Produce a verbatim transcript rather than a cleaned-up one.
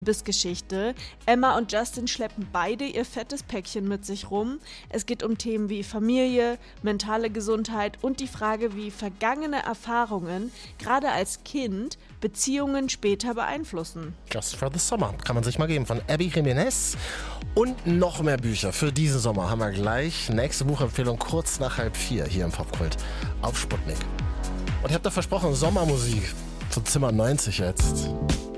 Liebesgeschichte. Emma und Justin schleppen beide ihr fettes Päckchen mit sich rum. Es geht um Themen wie Familie, mentale Gesundheit und die Frage, wie vergangene Erfahrungen, gerade als Kind, Beziehungen später beeinflussen. Just for the Summer kann man sich mal geben von Abby Jimenez. Und noch mehr Bücher für diesen Sommer haben wir gleich. Nächste Buchempfehlung kurz nach halb vier hier im Popkult auf Sputnik. Und ich habe da versprochen, Sommermusik von Zimmer neunzig jetzt.